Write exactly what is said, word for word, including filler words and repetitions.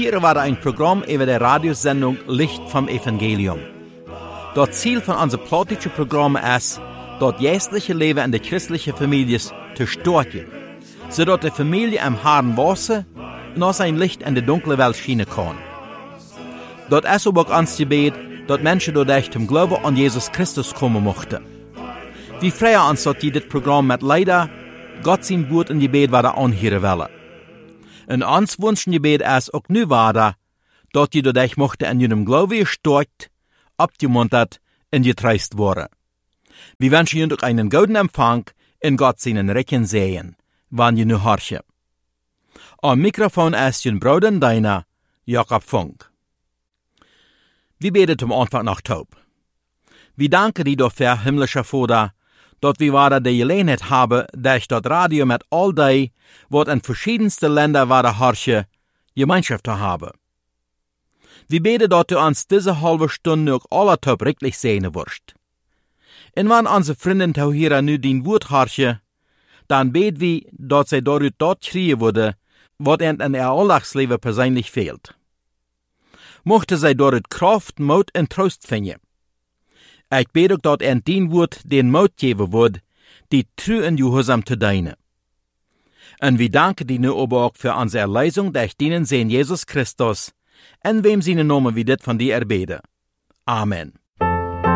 Hier war ein Programm über die Radiosendung Licht vom Evangelium. Das Ziel von unserem plotischen Programm ist, das geistliche Leben in der christlichen Familie zu stärken, sodass die Familie am harten Wasser noch sein Licht in die dunkle Welt schienen kann. Das ist aber auch uns Gebet, dass Menschen dadurch zum Glauben an Jesus Christus kommen möchten. Wir freuen uns, dass die das Programm mit leider Gott sein Wort in Gebet weiter anhören wollen. Und uns wünschen Gebet ist auch nu weiter, dass die dadurch möchten in ihrem Glauben gestärkt, abgemuntert und getreist worden. Wir wünschen Ihnen auch einen guten Empfang in Gott seinen Recken sehen, wann ihr nu horchen. Am Mikrofon ist Ihr Bruder und Deiner, Jakob Funk. Wir beten zum Anfang nach Taub. Wir danken dir dafür, himmlischer Vater, dass wir weiter die Gelegenheit haben, durch das Radio mit all die, was in verschiedensten Ländern weiter horchen, Gemeinschaft zu haben. Wir beten, dass du uns diese halbe Stunde auch alle Taub richtig sehen wirst. Und wenn unsere Freunde hier nu dein Wort horchen, dann beten wir, dass sie dadurch dort kriegen würde, was ihnen in ihr Alltagsleben persönlich fehlt. Mochte sie dadurch Kraft, Mut und Trost finden. Ich bete auch, dass er dein Wort den Mut geben wird, die treu und gehorsam zu dienen. Und wir danken dir nu aber auch für unsere Erlösung durch deinen Sohn Jesus Christus, in wem seine Namen wir das von dir erbeten. Amen.